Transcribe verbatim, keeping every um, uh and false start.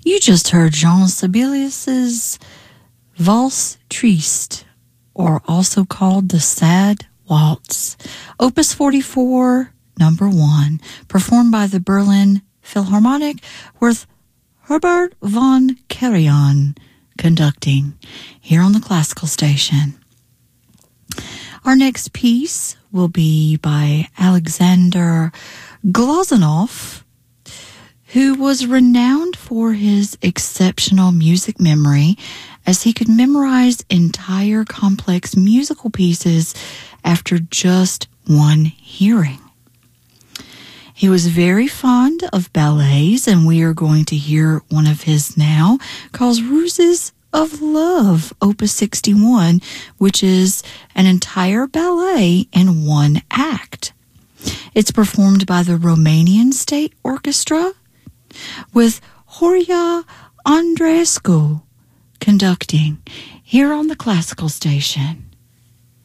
You just heard Jean Sibelius's Valse Triste, or also called the Sad Waltz, Opus forty-four, number one, performed by the Berlin Philharmonic with Herbert von Karajan conducting here on the Classical Station. Our next piece will be by Alexander Glazunov, who was renowned for his exceptional music memory, as he could memorize entire complex musical pieces after just one hearing. He was very fond of ballets, and we are going to hear one of his now, called Ruses of Love, Opus sixty-one, which is an entire ballet in one act. It's performed by the Romanian State Orchestra, with Horia Andreescu conducting here on the Classical Station.